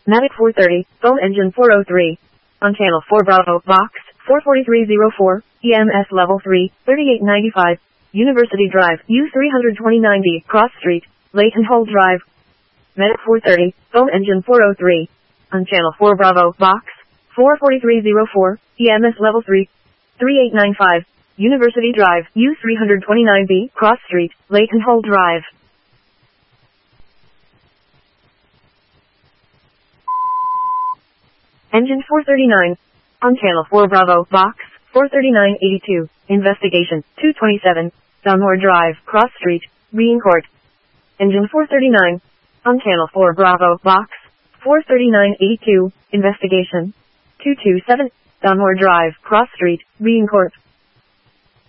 Mavic 430, phone engine 403. On channel 4 Bravo, box 44304, EMS level 3, 3895. University Drive, U329B, Cross Street, Leighton Hall Drive. Medic 430, phone engine 403. On channel 4 Bravo, box 44304, EMS level 3, 3895. University Drive, U329B, Cross Street, Leighton Hall Drive. Engine 439. On channel 4 Bravo, box 43982. Investigation 227. Dunmore Drive, Cross Street, Green Court. Engine 439. On channel 4 Bravo, box 43982. Investigation 227. Dunmore Drive, Cross Street, Green Court.